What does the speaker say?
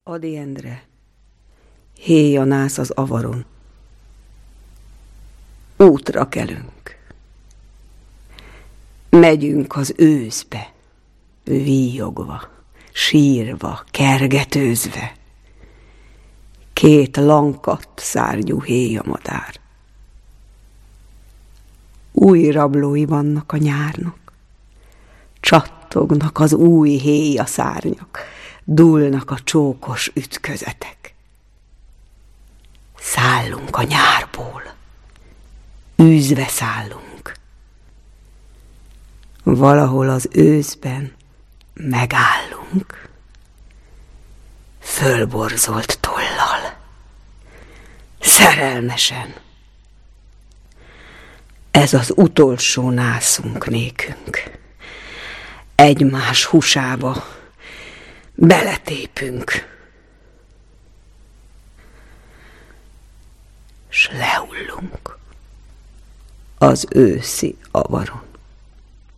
Ady Endre, héja nász az avaron. Útra kelünk. Megyünk az őszbe, víjogva, sírva, kergetőzve. Két lankadt szárnyú héjamadár. Új rablói vannak a nyárnak. Csattognak az új héjaszárnyak, dúlnak a csókos ütközetek. Szállunk a nyárból, űzve szállunk. Valahol az őszben megállunk, fölborzolt tollal, szerelmesen. Ez az utolsó nászunk nékünk. Egymás húsába beletépünk, s lehullunk az őszi avaron.